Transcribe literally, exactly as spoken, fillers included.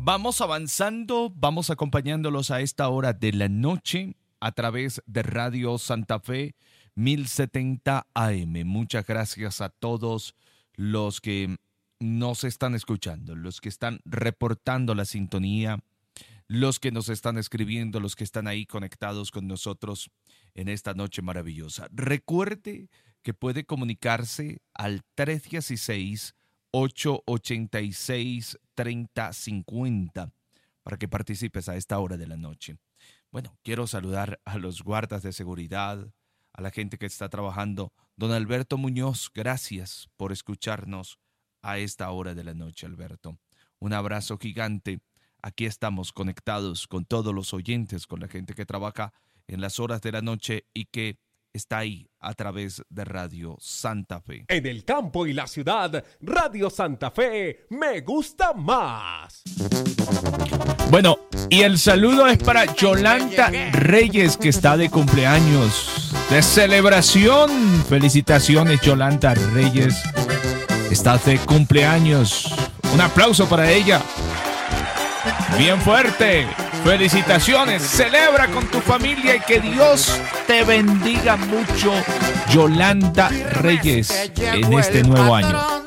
vamos avanzando, vamos acompañándolos a esta hora de la noche a través de Radio Santa Fe mil setenta A M. Muchas gracias a todos los que nos están escuchando, los que están reportando la sintonía, los que nos están escribiendo, los que están ahí conectados con nosotros en esta noche maravillosa. Recuerde que puede comunicarse al tres uno seis, ocho ocho seis, tres cero cinco cero para que participes a esta hora de la noche. Bueno, quiero saludar a los guardas de seguridad, a la gente que está trabajando. Don Alberto Muñoz, gracias por escucharnos a esta hora de la noche, Alberto. Un abrazo gigante. Aquí estamos conectados con todos los oyentes, con la gente que trabaja en las horas de la noche y que está ahí a través de Radio Santa Fe. En el campo y la ciudad, Radio Santa Fe me gusta más. Bueno, y el saludo es para Yolanda Reyes, que está de cumpleaños, de celebración. Felicitaciones, Yolanda Reyes. Está de cumpleaños. Un aplauso para ella. Bien fuerte. Felicitaciones. Celebra con tu familia y que Dios te bendiga mucho, Yolanda Reyes, en este nuevo año.